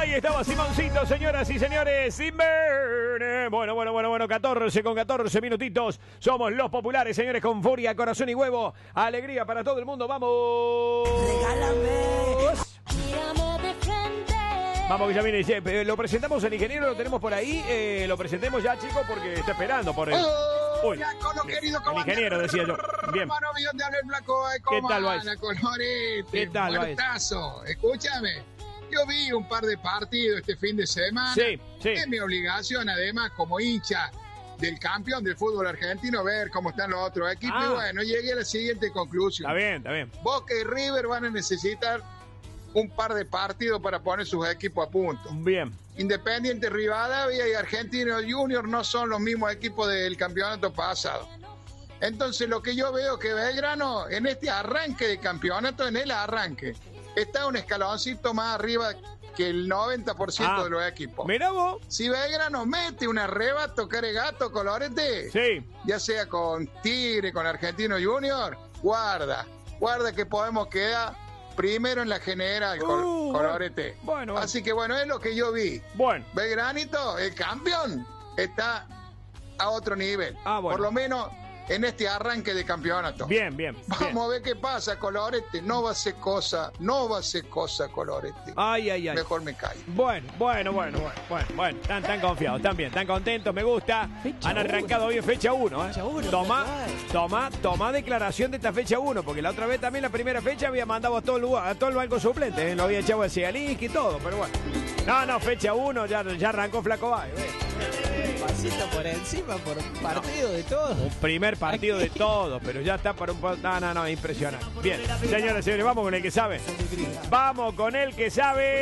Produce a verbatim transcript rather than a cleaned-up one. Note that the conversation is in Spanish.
Ahí estaba Simoncito, señoras y señores. Inverne. Bueno, bueno, bueno, bueno. catorce con catorce minutitos. Somos los populares, señores, con furia, corazón y huevo. Alegría para todo el mundo. ¡Vamos! Regálame. Vamos, que ya viene. Eh, lo presentamos al ingeniero, lo tenemos por ahí. Eh, lo presentemos ya, chicos, porque está esperando por el. Uy, Colo, querido, el ingeniero, decía yo. Bien. Hermano mío, te habla el Blanco. ¿Qué tal, Baez? Colorete, ¿Qué tal, Baez? Muertazo. Escúchame. Yo vi un par de partidos este fin de semana. Sí, sí. Es mi obligación, además, como hincha del campeón del fútbol argentino, ver cómo están los otros equipos. Ah. Y bueno, llegué a la siguiente conclusión. Está bien, está bien. Boca y River van a necesitar un par de partidos para poner sus equipos a punto. Bien. Independiente, Rivadavia y Argentino Junior no son los mismos equipos del campeonato pasado. Entonces lo que yo veo es que Belgrano en este arranque de campeonato, en el arranque, está un escaloncito más arriba que el noventa por ciento Ah, de los equipos. Mirá vos. Si Belgrano mete un arrebato, caregato, colorete, Sí. ya sea con Tigre, con Argentino Junior, guarda, guarda que podemos quedar primero en la general, col- Uh, colorete. bueno, bueno. Así que bueno, es lo que yo vi. Bueno. Belgranito, el campeón, está a otro nivel. Ah, bueno. Por lo menos en este arranque de campeonato. Bien, bien. Vamos bien. a ver qué pasa, colorete. No va a ser cosa, no va a ser cosa, colorete. Ay, ay, ay. Mejor me callo. Bueno, bueno, bueno, bueno, bueno, bueno. Están tan confiados, están bien, están contentos, me gusta. Fecha Han arrancado uno. bien fecha uno, ¿eh? Fecha uno, Toma, Uruguay. toma, toma declaración de esta fecha uno, porque la otra vez también, la primera fecha, había mandado a todo el lugar, a todo el banco suplente, ¿eh? Lo había echado a Cialiski y todo, pero bueno. No, no, fecha uno, ya, ya arrancó Flaco Báez, ¿eh? Pasito por encima, por partido de todo. Un primer partido de todo, pero ya está para un... No, no, no, impresionante. Bien, señoras y señores, vamos con el que sabe. Vamos con el que sabe.